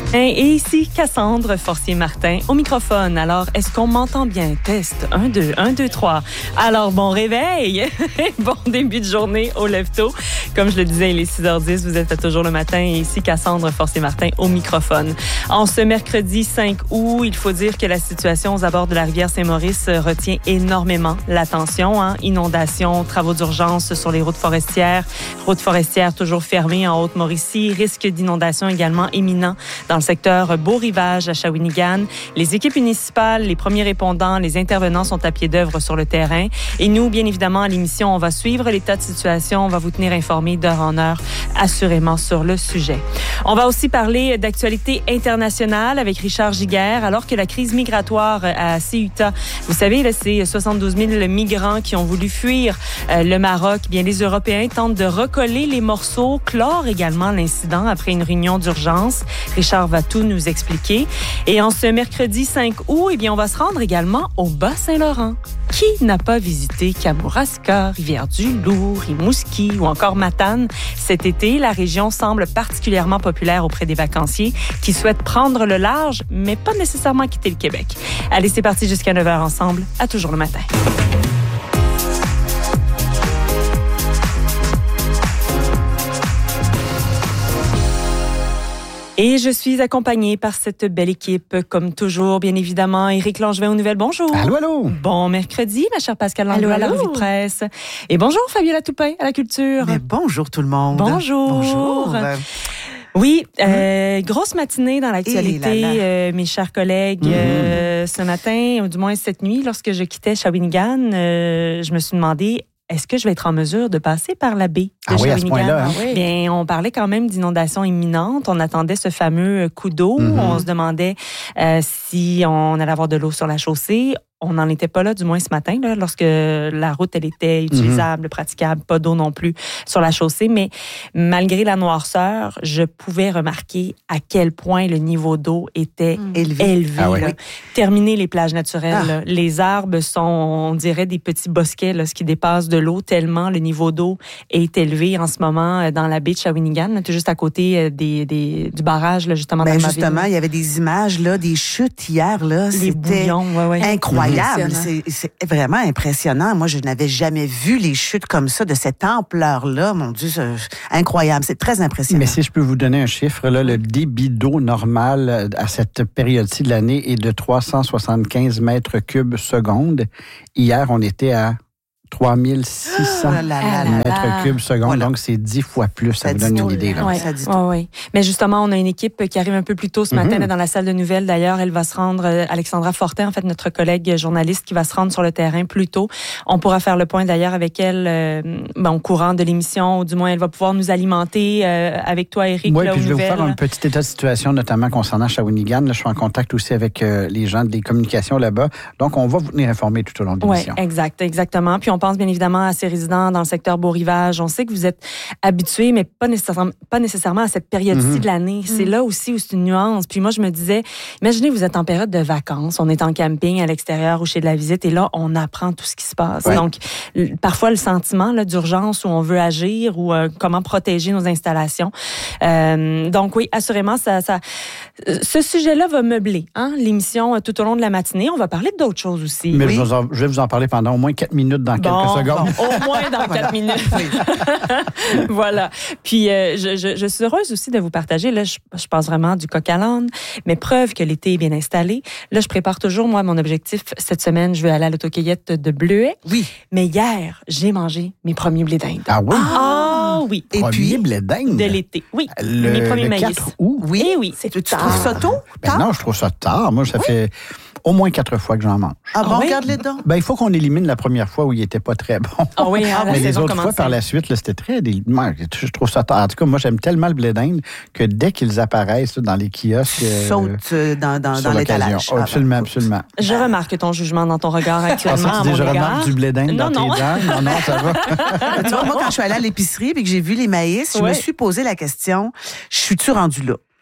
Et ici, Cassandre Forcier-Martin au microphone. Alors, est-ce qu'on m'entend bien? Test 1, 2, 1, 2, 3. Alors, bon réveil! Bon début de journée au lève-tôt. Comme je le disais, il est 6h10, vous êtes à Toujours le matin. Et ici, Cassandre Forcier-Martin au microphone. En ce mercredi 5 août, il faut dire que la situation aux abords de la rivière Saint-Maurice retient énormément l'attention. Inondations, travaux d'urgence sur les routes forestières toujours fermées en Haute-Mauricie, risque d'inondation également imminent dans le secteur Beau-Rivage à Shawinigan. Les équipes municipales, les premiers répondants, les intervenants sont à pied d'œuvre sur le terrain. Et nous, bien évidemment, à l'émission, on va suivre l'état de situation, on va vous tenir informés d'heure en heure, assurément, sur le sujet. On va aussi parler d'actualité internationale avec Richard Giguère, alors que la crise migratoire à Ceuta, vous savez, là, c'est 72 000 migrants qui ont voulu fuir le Maroc. Bien, les Européens tentent de recoller les morceaux, clore également l'incident après une réunion d'urgence. Richard va tout nous expliquer. Et en ce mercredi 5 août, eh bien, on va se rendre également au Bas-Saint-Laurent. Qui n'a pas visité Kamouraska, Rivière-du-Loup, Rimouski ou encore Matane? Cet été, la région semble particulièrement populaire auprès des vacanciers qui souhaitent prendre le large, mais pas nécessairement quitter le Québec. Allez, c'est parti jusqu'à 9h ensemble, à Toujours le matin. Et je suis accompagnée par cette belle équipe, comme toujours, bien évidemment. Éric Langevin aux nouvelles, bonjour. Allô, allô. Bon mercredi, ma chère Pascale Langlois à la revue de presse. Et bonjour, Fabiola Toupin à la culture. Mais bonjour tout le monde. Bonjour. Bonjour. Oui, grosse matinée dans l'actualité, mes chers collègues. Ce matin, ou du moins cette nuit, lorsque je quittais Shawinigan, je me suis demandé, est-ce que je vais être en mesure de passer par la baie de Shawinigan? À ce point-là, hein? Bien, on parlait quand même d'inondations imminentes. On attendait ce fameux coup d'eau. On se demandait si on allait avoir de l'eau sur la chaussée. On n'en était pas là, du moins ce matin, là, lorsque la route, elle était utilisable, praticable, pas d'eau non plus sur la chaussée. Mais malgré la noirceur, je pouvais remarquer à quel point le niveau d'eau était élevé. Ah oui. Là. Terminer les plages naturelles. Là. Les arbres sont, on dirait, des petits bosquets, là, ce qui dépasse de l'eau, tellement le niveau d'eau est élevé en ce moment dans la baie de Shawinigan, tout juste à côté du barrage, là, justement. Ben justement, il y avait des images, là, des chutes hier, là. Les bouillons, incroyable. C'est vraiment impressionnant. Moi, je n'avais jamais vu les chutes comme ça, de cette ampleur-là. Mon Dieu, c'est incroyable. C'est très impressionnant. Mais si je peux vous donner un chiffre, là, le débit d'eau normal à cette période-ci de l'année est de 375 mètres cubes seconde. Hier, on était à 3600 mètres cubes seconde, voilà. Donc c'est 10 fois plus, ça vous donne une idée. Là. Oui. Mais justement, on a une équipe qui arrive un peu plus tôt ce matin là, dans la salle de nouvelles. D'ailleurs, elle va se rendre, Alexandra Fortin, en fait, notre collègue journaliste qui va se rendre sur le terrain plus tôt. On pourra faire le point d'ailleurs avec elle au courant de l'émission, ou du moins elle va pouvoir nous alimenter avec toi, Éric. Oui, puis je vais vous faire un petit état de situation, notamment concernant Shawinigan. Là, je suis en contact aussi avec les gens des communications là-bas. Donc, on va vous tenir informés tout au long de l'émission. Oui, exactement. Puis on pense bien évidemment à ces résidents dans le secteur Beau-Rivage. On sait que vous êtes habitués, mais pas nécessairement à cette période-ci de l'année. C'est là aussi où c'est une nuance. Puis moi, je me disais, imaginez, vous êtes en période de vacances, on est en camping à l'extérieur ou chez de la visite, et là, on apprend tout ce qui se passe. Ouais. Donc, parfois, le sentiment là, d'urgence où on veut agir ou comment protéger nos installations. Donc oui, assurément, ce sujet-là va meubler l'émission tout au long de la matinée. On va parler d'autres choses aussi. Mais je vais vous en parler pendant au moins 4 minutes dans quelques secondes. Au moins dans 4 minutes. Voilà. Puis, je suis heureuse aussi de vous partager. Là, je passe vraiment du coq à l'âne, mais preuve que l'été est bien installé. Là, je prépare toujours, moi, mon objectif. Cette semaine, je vais aller à l'autocueillette de bleuets. Oui. Mais hier, j'ai mangé mes premiers blés d'Inde. Ah oui? Ah oui. Et puis, blés d'Inde? De l'été. Oui. Mes premiers maïs. 4 août? Oui. Et oui. Tu trouves ça tôt? Non, je trouve ça tard. Moi, ça fait au moins 4 fois que j'en mange. Ah bon, regarde les dents. Ben, il faut qu'on élimine la première fois où il était pas très bon. Ah oui, mais les autres fois, par la suite, là, c'était très délicat. Je trouve ça tard. En tout cas, moi, j'aime tellement le blé d'Inde que dès qu'ils apparaissent là, dans les kiosques... Saute dans l'étalage. Absolument. Je remarque ton jugement dans ton regard actuellement. Ah, je remarque du blé d'Inde dans tes dents? Non, ça va. Tu vois, moi, quand je suis allée à l'épicerie et que j'ai vu les maïs, je me suis posé la question, je suis-tu rendue là?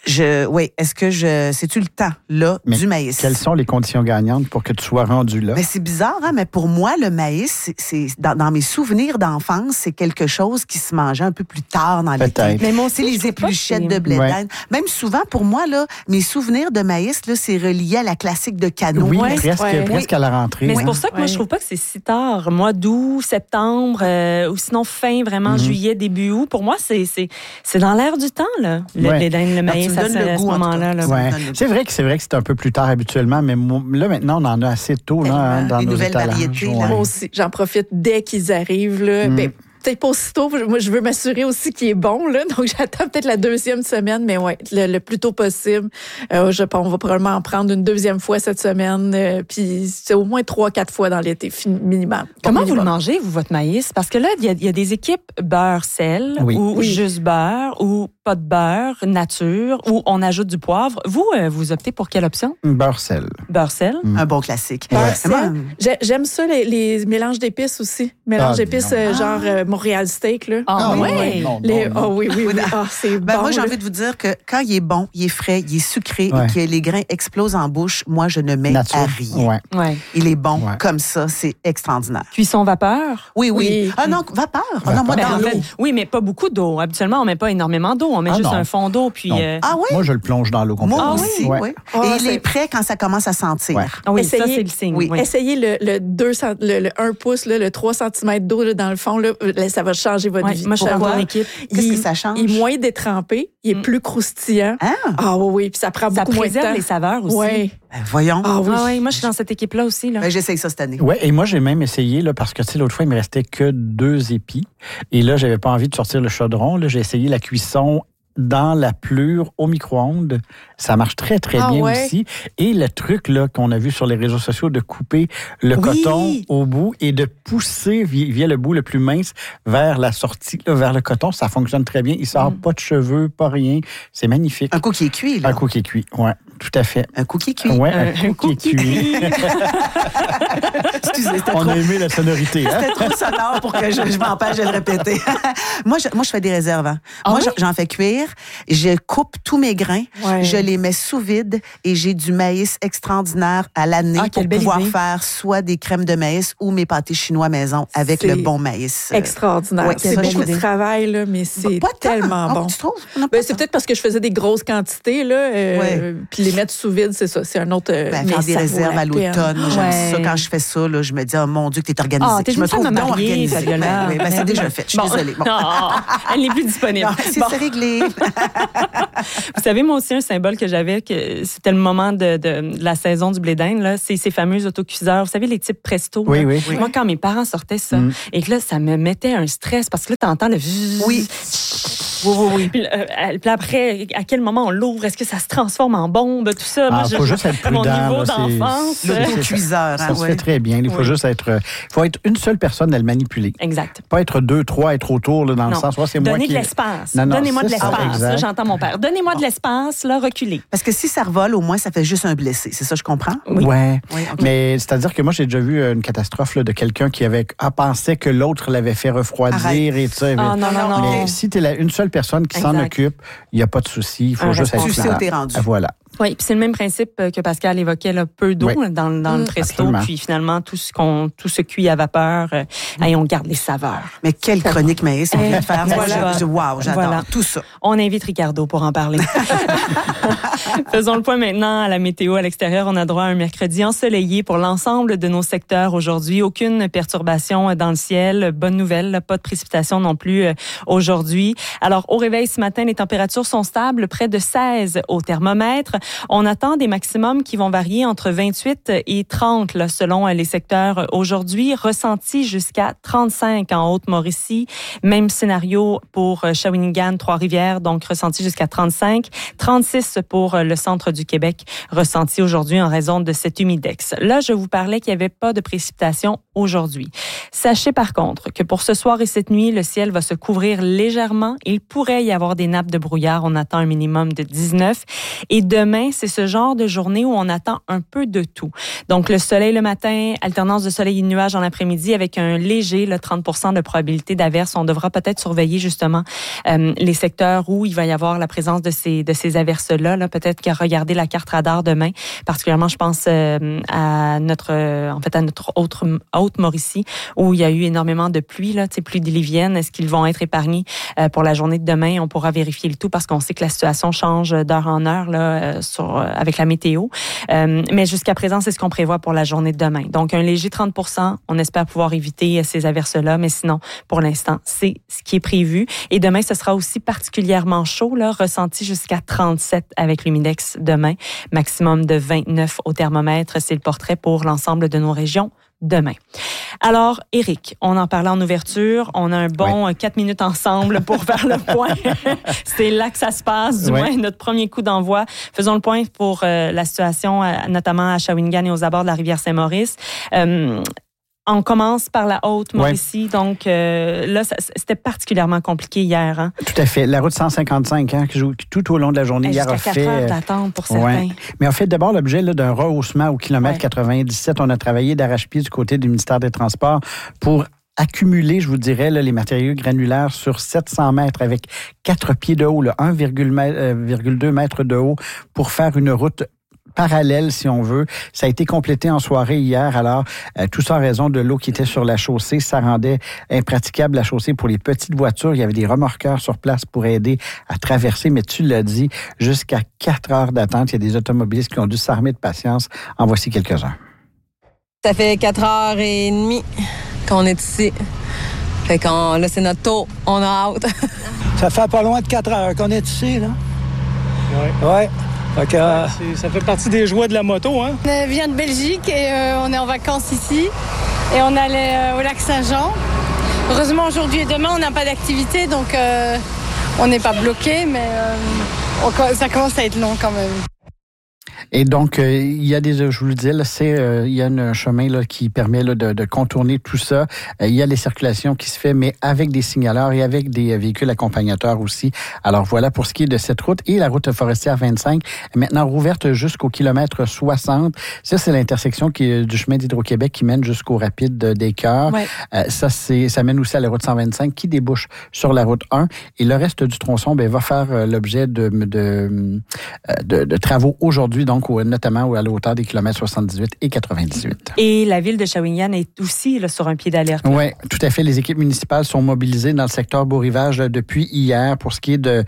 C'est-tu le temps, là, du maïs? Quelles sont les conditions gagnantes pour que tu sois rendu là? Mais c'est bizarre, hein, mais pour moi, le maïs, c'est dans mes souvenirs d'enfance, c'est quelque chose qui se mangeait un peu plus tard dans l'été. Mais moi aussi, les épluchettes de blé d'Inde. Même souvent, pour moi, là, mes souvenirs de maïs, là, c'est relié à la classique de canot. Oui, presque à la rentrée. Mais c'est pour ça que moi, je trouve pas que c'est si tard. Mois d'août, septembre, ou sinon fin, vraiment juillet, début août. Pour moi, c'est dans l'air du temps, là. Le blé d'Inde, le maïs, à ce moment-là. Là. Ouais. C'est vrai que c'est un peu plus tard habituellement, mais là, maintenant, on en a assez tôt là, dans nos étalages. Moi aussi, j'en profite dès qu'ils arrivent. Là. Peut-être pas aussitôt. Moi, je veux m'assurer aussi qu'il est bon, là. Donc, j'attends peut-être la 2e semaine, mais ouais, le plus tôt possible. On va probablement en prendre une 2e fois cette semaine. Puis, c'est au moins 3-4 fois dans l'été, minimum. Comment vous le mangez, vous, votre maïs? Parce que là, il y a des équipes beurre-sel, ou juste beurre, ou pas de beurre, nature, ou on ajoute du poivre. Vous, vous optez pour quelle option? Beurre-sel. Beurre-sel? Un bon classique. Beurre-sel. J'aime ça, les mélanges d'épices aussi. Mélange d'épices, genre Montréal Steak, là. Oui. Oui. Ah, c'est bon. Moi, j'ai envie de vous dire que quand il est bon, il est frais, il est sucré et que les grains explosent en bouche, moi, je ne mets à rien. Ouais. Il est bon comme ça, c'est extraordinaire. Cuisson vapeur? Oui. Ah non, vapeur. Non, moi, dans l'eau. Oui, mais pas beaucoup d'eau. Habituellement, on met pas énormément d'eau. On met juste un fond d'eau. Puis, Ah oui? Moi, je le plonge dans l'eau complètement. Moi aussi, oui. Et il est prêt quand ça commence à sentir. Ouais. Ah oui, ça, c'est le signe. Oui. Essayez le 1 pouce, là, le 3 cm d'eau là, dans le fond. Là, ça va changer votre vie. Moi, je suis en équipe. Qu'est-ce que ça change? Il est moins détrempé. Il est plus croustillant. Ah oui. Puis ça prend beaucoup moins de temps. Ça préserve les saveurs aussi. Oui. Voyons. Ah oui. Moi, je suis dans cette équipe-là aussi. Là. J'essaye ça cette année. Oui, et moi, j'ai même essayé, là, parce que l'autre fois, il me restait que 2 épis. Et là, j'avais pas envie de sortir le chaudron. Là, j'ai essayé la cuisson dans la plure au micro-ondes. Ça marche très, très bien aussi. Et le truc là qu'on a vu sur les réseaux sociaux de couper le coton au bout et de pousser via le bout le plus mince vers la sortie, là, vers le coton, ça fonctionne très bien. Il sort pas de cheveux, pas rien. C'est magnifique. Un cookie cuit, là. Un cookie cuit, oui, tout à fait. Un cookie cuit. Oui, un cookie cuit. Excusez, on a aimé la sonorité. Hein? C'était trop sonore pour que je m'empêche de le répéter. moi, je fais des réserves. Hein. Moi, j'en fais cuire. Je coupe tous mes grains. Je les mets sous vide et j'ai du maïs extraordinaire à l'année pour pouvoir faire soit des crèmes de maïs ou mes pâtés chinois maison avec le bon maïs. Extraordinaire. C'est beaucoup de travail, là, mais c'est tellement bon. Tu trouves? C'est peut-être parce que je faisais des grosses quantités, là, puis les mettre sous vide, c'est ça. C'est un autre... faire des réserves à l'automne. J'aime ça. Quand je fais ça, là, je me dis, oh mon Dieu, que t'es organisée. Je me trouve donc organisée. C'est déjà fait. Je suis désolée. Elle n'est plus disponible. C'est réglé. Vous savez, moi aussi, un symbole que j'avais, que c'était le moment de la saison du blé d'Inde, là, c'est ces fameux autocuiseurs. Vous savez, les types Presto. Oui. Moi, quand mes parents sortaient ça, et que là, ça me mettait un stress, parce que là, t'entends le... Oui. Puis après, à quel moment on l'ouvre? Est-ce que ça se transforme en bombe? Tout ça. Moi, faut juste être prudent. Mon niveau d'enfance. L'autocuiseur. Ça se fait très bien. Il faut juste être... Il faut être une seule personne à le manipuler. Exact. Pas être 2, 3, être autour, là, dans le sens... c'est moi Donnez qui... de l'espace. Non, Donnez-moi de l'espace. Là, j'entends mon père. Donnez-moi de l'espace, là, reculez. Parce que si ça revole, au moins, ça fait juste un blessé. C'est ça, je comprends? Oui. Ouais. Okay. Mais c'est-à-dire que moi, j'ai déjà vu une catastrophe là, de quelqu'un qui pensait que l'autre l'avait fait refroidir et tout ça. Non. Mais si tu es une seule personne qui s'en occupe, il n'y a pas de souci. Il faut juste être... Tu sais où t'es rendu. Voilà. Oui, puis c'est le même principe que Pascal évoquait, là, peu d'eau dans le presto, absolument. Puis finalement, tout se cuit à vapeur, et on garde les saveurs. Mais quelle chronique maïs on vient de faire. Wow, j'adore tout ça. On invite Ricardo pour en parler. Faisons le point maintenant à la météo à l'extérieur. On a droit à un mercredi ensoleillé pour l'ensemble de nos secteurs aujourd'hui. Aucune perturbation dans le ciel. Bonne nouvelle, pas de précipitation non plus aujourd'hui. Alors, au réveil ce matin, les températures sont stables, près de 16 au thermomètre. On attend des maximums qui vont varier entre 28 et 30 là, selon les secteurs aujourd'hui. Ressenti jusqu'à 35 en Haute-Mauricie. Même scénario pour Shawinigan, Trois-Rivières, donc ressenti jusqu'à 35. 36 pour le centre du Québec, ressenti aujourd'hui en raison de cet humidex. Là, je vous parlais qu'il n'y avait pas de précipitations aujourd'hui. Sachez par contre que pour ce soir et cette nuit, le ciel va se couvrir légèrement. Il pourrait y avoir des nappes de brouillard. On attend un minimum de 19. Et demain, demain, c'est ce genre de journée où on attend un peu de tout. Donc, le soleil le matin, alternance de soleil et de nuages en après-midi avec un léger 30% de probabilité d'averse. On devra peut-être surveiller justement les secteurs où il va y avoir la présence de ces averses-là. Là, peut-être qu'à regarder la carte radar demain, particulièrement, je pense à notre Haute-Mauricie, où il y a eu énormément de pluie, pluie diluvienne. Est-ce qu'ils vont être épargnés pour la journée de demain? On pourra vérifier le tout parce qu'on sait que la situation change d'heure en heure avec la météo. Mais jusqu'à présent, c'est ce qu'on prévoit pour la journée de demain. Donc, un léger 30%. On espère pouvoir éviter ces averses-là, mais sinon, pour l'instant, c'est ce qui est prévu. Et demain, ce sera aussi particulièrement chaud, ressenti jusqu'à 37 avec l'humidex demain. Maximum de 29 au thermomètre. C'est le portrait pour l'ensemble de nos régions demain. Alors, Éric, on en parlait en ouverture. On a un bon 4 minutes ensemble pour faire le point. C'est là que ça se passe, du moins notre premier coup d'envoi. Faisons le point pour la situation, notamment à Shawinigan et aux abords de la rivière Saint-Maurice. On commence par la Haute-Mauricie. Donc, là, c'était particulièrement compliqué hier. Hein? Tout à fait. La route 155, qui joue tout au long de la journée, hier a fait... 4 heures d'attente pour certains. Mais on fait d'abord l'objet d'un rehaussement au kilomètre 97. On a travaillé d'arrache-pied du côté du ministère des Transports pour accumuler, je vous dirais, les matériaux granulaires sur 700 mètres avec 4 pieds de haut, 1,2 mètres de haut pour faire une route parallèle, si on veut. Ça a été complété en soirée hier. Alors, tout ça en raison de l'eau qui était sur la chaussée. Ça rendait impraticable la chaussée pour les petites voitures. Il y avait des remorqueurs sur place pour aider à traverser. Mais tu l'as dit, jusqu'à 4 heures d'attente. Il y a des automobilistes qui ont dû s'armer de patience. En voici quelques-uns. Ça fait 4h30 qu'on est ici. Fait que là, c'est notre tour. On a hâte. Ça fait pas loin de 4 heures qu'on est ici, là. Oui. Ouais. Okay. Ça fait partie des joies de la moto, hein? On vient de Belgique et on est en vacances ici. Et on allait au lac Saint-Jean. Heureusement, aujourd'hui et demain, on n'a pas d'activité, donc on n'est pas bloqué, mais ça commence à être long quand même. Et donc, il y a je vous le dis, il y a un chemin qui permet de contourner tout ça. Il y a les circulations qui se fait, mais avec des signaleurs et avec des véhicules accompagnateurs aussi. Alors voilà pour ce qui est de cette route. Et la route forestière 25 est maintenant rouverte jusqu'au kilomètre 60. Ça, c'est l'intersection du chemin d'Hydro-Québec qui mène jusqu'au rapide des Cœurs. Ouais. Ça mène aussi à la route 125 qui débouche sur la route 1. Et le reste du tronçon va faire l'objet de travaux aujourd'hui, donc notamment à la hauteur des kilomètres 78 et 98. Et la ville de Shawinigan est aussi sur un pied d'alerte. Oui, tout à fait. Les équipes municipales sont mobilisées dans le secteur Beau-Rivage depuis hier pour ce qui est de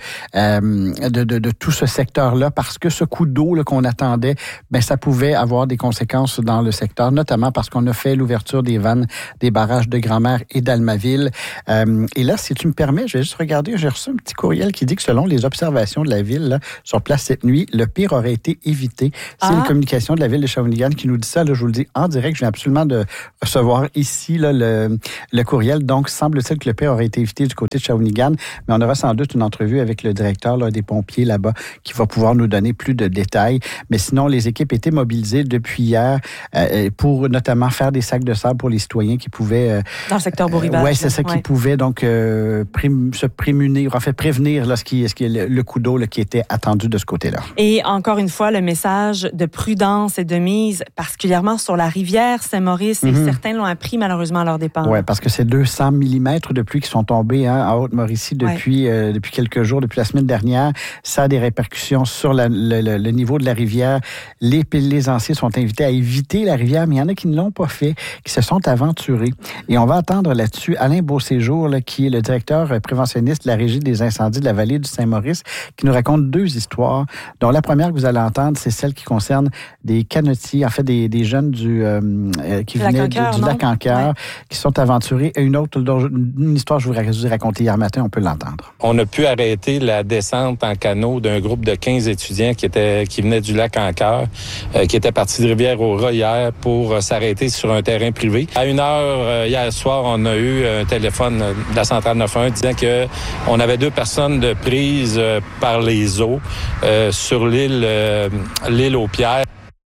tout ce secteur-là, parce que ce coup d'eau qu'on attendait, ça pouvait avoir des conséquences dans le secteur, notamment parce qu'on a fait l'ouverture des vannes des barrages de Grand-Mère et d'Almaville. Et là, si tu me permets, je vais juste regarder, j'ai reçu un petit courriel qui dit que selon les observations de la ville sur place cette nuit, le pire aurait été évité. C'est les communications de la ville de Shawinigan qui nous dit ça. Là, je vous le dis en direct. Je viens absolument de recevoir ici le courriel. Donc, semble-t-il que le pire aurait été évité du côté de Shawinigan. Mais on aura sans doute une entrevue avec le directeur des pompiers là-bas qui va pouvoir nous donner plus de détails. Mais sinon, les équipes étaient mobilisées depuis hier pour notamment faire des sacs de sable pour les citoyens qui pouvaient... dans le secteur Beau-Rivage. Oui, c'est ça, qui pouvaient donc se prémunir, en fait prévenir ce qui est le coup d'eau qui était attendu de ce côté-là. Et encore une fois, le message de prudence et de mise, particulièrement sur la rivière Saint-Maurice, et certains l'ont appris malheureusement à leur départ. Oui, parce que c'est 200 mm de pluie qui sont tombés en Haute-Mauricie depuis quelques jours, depuis la semaine dernière. Ça a des répercussions sur le niveau de la rivière. Les plaisanciers sont invités à éviter la rivière, mais il y en a qui ne l'ont pas fait, qui se sont aventurés. Et on va attendre là-dessus Alain Beauséjour, qui est le directeur préventionniste de la Régie des incendies de la vallée du Saint-Maurice, qui nous raconte 2 histoires, dont la première que vous allez entendre, c'est celle qui concerne des canotiers, en fait des jeunes qui venaient du lac en Cœur, qui sont aventurés. Et une autre, une histoire que je vous ai racontée hier matin, on peut l'entendre. On a pu arrêter la descente en canot d'un groupe de 15 étudiants qui venaient du lac en Cœur, qui étaient partis de Rivière-au-Rat hier pour s'arrêter sur un terrain privé. À 1h hier soir, on a eu un téléphone de la centrale 91 disant qu'on avait 2 personnes de prise par les eaux sur l'île aux Pierres.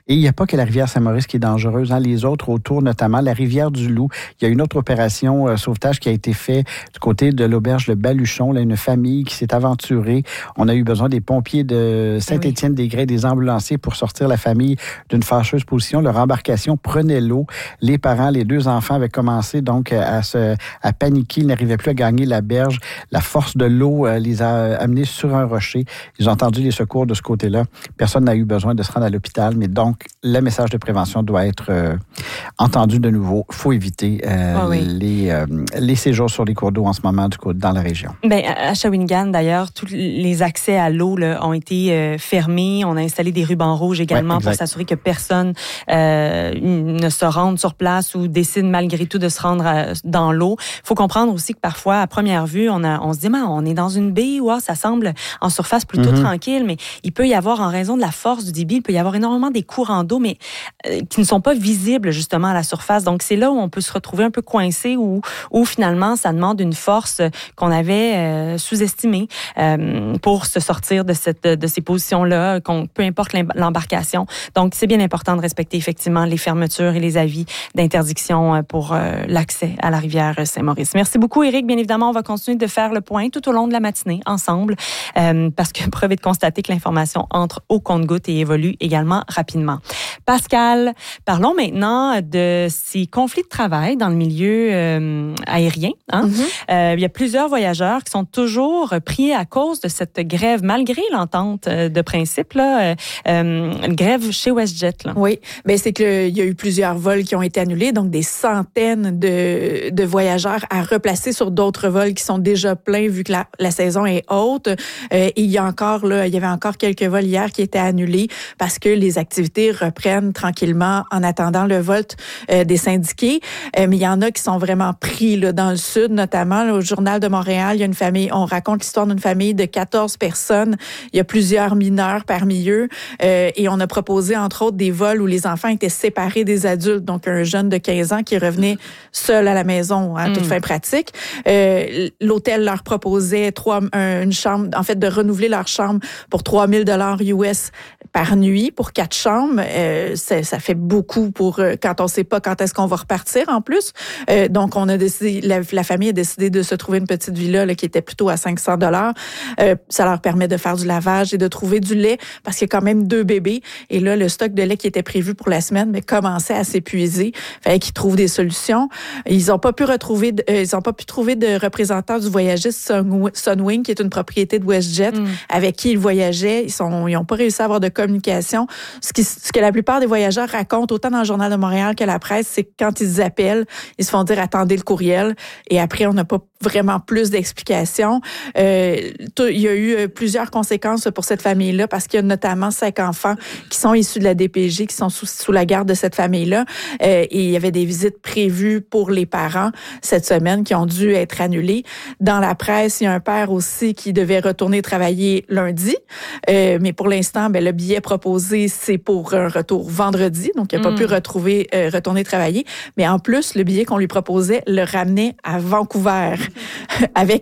Et il n'y a pas que la rivière Saint-Maurice qui est dangereuse. Hein. Les autres autour, notamment la rivière du Loup. Il y a une autre opération sauvetage qui a été faite du côté de l'auberge de Baluchon. Là, une famille qui s'est aventurée. On a eu besoin des pompiers de Saint-Étienne-des-Grès, des ambulanciers pour sortir la famille d'une fâcheuse position. Leur embarcation prenait l'eau. Les parents, les 2 enfants avaient commencé donc à paniquer. Ils n'arrivaient plus à gagner la berge. La force de l'eau les a amenés sur un rocher. Ils ont entendu les secours de ce côté-là. Personne n'a eu besoin de se rendre à l'hôpital, mais donc le message de prévention doit être entendu de nouveau. Il faut éviter les séjours sur les cours d'eau en ce moment dans la région. Bien, à Shawinigan, d'ailleurs, tous les accès à l'eau là, ont été fermés. On a installé des rubans rouges également pour s'assurer que personne ne se rende sur place ou décide malgré tout de se rendre dans l'eau. Il faut comprendre aussi que parfois, à première vue, on se dit, on est dans une baie où ça semble en surface plutôt tranquille, mais il peut y avoir, en raison de la force du débit, il peut y avoir énormément des courants d'eau, mais qui ne sont pas visibles justement à la surface. Donc, c'est là où on peut se retrouver un peu coincé, où finalement, ça demande une force qu'on avait sous-estimée pour se sortir de ces positions-là, peu importe l'embarcation. Donc, c'est bien important de respecter effectivement les fermetures et les avis d'interdiction pour l'accès à la rivière Saint-Maurice. Merci beaucoup, Éric. Bien évidemment, on va continuer de faire le point tout au long de la matinée ensemble, parce que preuve est de constater que l'information entre au compte-gouttes et évolue également rapidement. Pascal, parlons maintenant de ces conflits de travail dans le milieu aérien. Il y a plusieurs voyageurs qui sont toujours pris à cause de cette grève, malgré l'entente de principe, une grève chez WestJet. Là. Oui, mais c'est qu'il y a eu plusieurs vols qui ont été annulés, donc des centaines de voyageurs à replacer sur d'autres vols qui sont déjà pleins vu que la saison est haute. Il y avait encore quelques vols hier qui étaient annulés parce que les activités reprennent tranquillement en attendant le vote des syndiqués. Mais il y en a qui sont vraiment pris là, dans le sud, notamment là, au Journal de Montréal. Il y a une famille, on raconte l'histoire d'une famille de 14 personnes. Il y a plusieurs mineurs parmi eux. Et on a proposé, entre autres, des vols où les enfants étaient séparés des adultes. Donc, un jeune de 15 ans qui revenait seul à la maison à toute fin pratique. L'hôtel leur proposait une chambre, en fait, de renouveler leur chambre pour $3,000 US par nuit pour 4 chambres. Ça fait beaucoup pour quand on sait pas quand est-ce qu'on va repartir en plus. Donc, on a décidé, la famille a décidé de se trouver une petite villa là, qui était plutôt à $500. Ça leur permet de faire du lavage et de trouver du lait parce qu'il y a quand même 2 bébés. Et là, le stock de lait qui était prévu pour la semaine commençait à s'épuiser. Fallait qu'ils trouvent des solutions. Ils n'ont pas pu trouver de représentants du voyagiste Sunwing, qui est une propriété de WestJet, avec qui ils voyageaient. Ils n'ont pas réussi à avoir de communication. Ce que la plupart des voyageurs racontent, autant dans le Journal de Montréal que la presse, c'est que quand ils appellent, ils se font dire « attendez le courriel ». Et après, on n'a pas vraiment plus d'explications. Il y a eu plusieurs conséquences pour cette famille-là parce qu'il y a notamment 5 enfants qui sont issus de la DPJ, qui sont sous la garde de cette famille-là. Et il y avait des visites prévues pour les parents cette semaine qui ont dû être annulées. Dans la presse, il y a un père aussi qui devait retourner travailler lundi. Mais pour l'instant, le billet proposé, c'est pour un retour vendredi. Donc, il n'a pas pu retourner travailler. Mais en plus, le billet qu'on lui proposait le ramenait à Vancouver avec